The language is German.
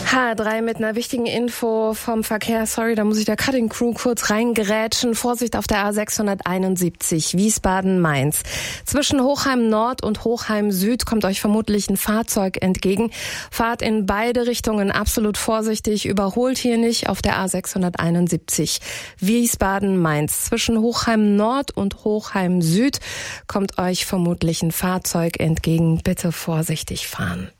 HR3 mit einer wichtigen Info vom Verkehr. Sorry, da muss ich der Cutting Crew kurz reingerätschen. Vorsicht auf der A671 Wiesbaden-Mainz. Zwischen Hochheim Nord und Hochheim Süd kommt euch vermutlich ein Fahrzeug entgegen. Fahrt in beide Richtungen absolut vorsichtig. Überholt hier nicht auf der A671 Wiesbaden-Mainz. Zwischen Hochheim Nord und Hochheim Süd kommt euch vermutlich ein Fahrzeug entgegen. Bitte vorsichtig fahren.